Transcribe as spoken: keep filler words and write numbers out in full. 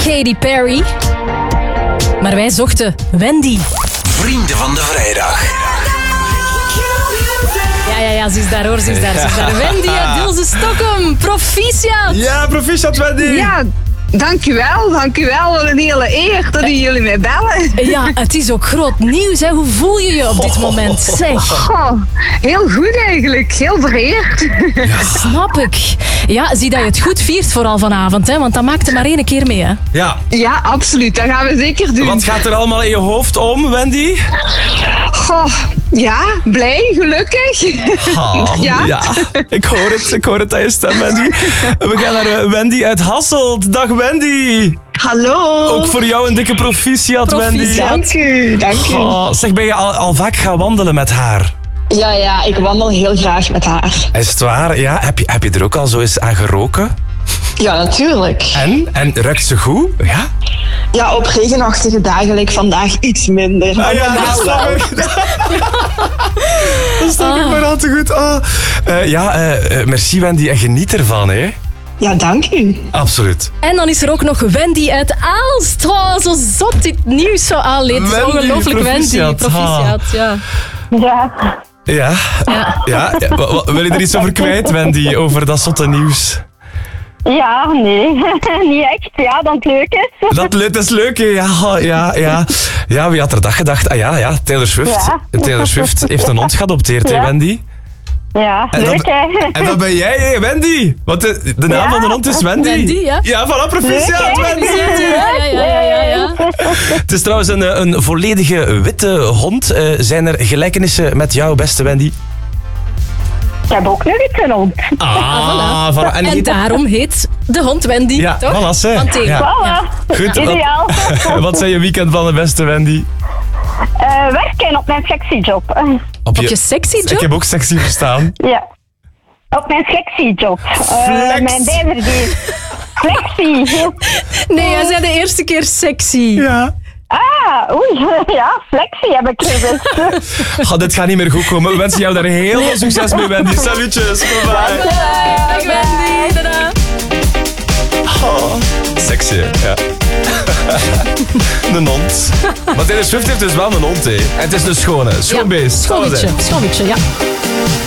Katy Perry. Maar wij zochten Wendy. Vrienden van de vrijdag. Ja, ja, ja, ze is daar hoor, ze is daar, ze is daar. Wendy uit Dilsen Stockholm, proficiat. Ja, proficiat Wendy. Ja, dankjewel, dankjewel. Wat een hele eer dat jullie mij bellen. Ja, het is ook groot nieuws, hè. Hoe voel je je op dit moment? Zeg. Goh, heel goed eigenlijk, heel vereerd. Snap ik. Ja, zie dat je het goed viert vooral vanavond, hè, want dat maakt er maar één keer mee, hè. Ja. Ja, absoluut, dat gaan we zeker doen. Wat gaat er allemaal in je hoofd om, Wendy? Goh, ja, blij, gelukkig. Oh, Ja. ja. Ik hoor het, ik hoor het aan je stem, Wendy. We gaan naar uh, Wendy uit Hasselt. Dag Wendy. Hallo. Ook voor jou een dikke proficiat, Wendy. Proficiat. Dank u, dank u. Oh, zeg, ben je al, al vaak gaan wandelen met haar? Ja, ja, ik wandel heel graag met haar. Is het waar? Ja. Heb je, heb je er ook al zo eens aan geroken? Ja, natuurlijk. En? En ruikt ze goed? Ja? Ja, op regenachtige dagen lijkt vandaag iets minder. Ah ja, dat snap ik. Dat snap ik maar al te goed. Oh. Uh, ja, uh, uh, merci Wendy en geniet ervan, hè. Ja, dank u. Absoluut. En dan is er ook nog Wendy uit Aalst. Oh, zo zot dit nieuws zo aanleed. Het is Wendy, ongelooflijk, Wendy. proficiat. Proficiat, ja. Ja. Ja. Ja. ja. ja. Wa- wa- Wil je er iets over kwijt, Wendy, over dat zotte nieuws? Ja, nee, niet echt. Ja, dat het leuk is. Dat, le- dat is leuk, hè? Ja, ja, ja. Ja, wie had er dat gedacht? Ah ja, ja, Taylor Swift. Ja. Taylor Swift heeft een hond geadopteerd, hè, Ja. Wendy? Ja, En leuk dat, hè. en dat ben jij, hè, Wendy? Want de, de naam Ja. van de hond is Wendy. Wendy, ja. Ja, voilà, proficiat, Leuk, hè? Wendy. Ja, ja, ja, ja, ja. Het is trouwens een, eh, een volledige witte hond. Uh, zijn er gelijkenissen met jou, beste Wendy? Ik heb ook nog iets een hond. Ah, voilà. En, En heet- daarom heet de hond Wendy, Ja, toch? voilà, zeg. Want tegen- Ja. Voilà. Goed, wat, Ideaal. wat zijn je weekendplannen, beste Wendy? Eh, werken op mijn sexy job. Op Op je sexy Ik job? heb ook sexy verstaan. Ja. Op mijn sexy job. Eh, Flex. mijn bijder die flexie. Nee, jij zei de eerste keer sexy. Ja. Ah, oei. Ja, flexie heb ik gezegd. Oh, dit gaat niet meer goed komen. We wensen jou daar heel veel succes mee, Wendy. Salutjes. Bye bye. Dag Wendy. Tada. Oh, sexy, hè? Ja. Een hond. Maar Taylor Swift heeft dus wel een hond, hè. En het is een schone. Schoon beest. Schoon beetje, schoon beetje, ja.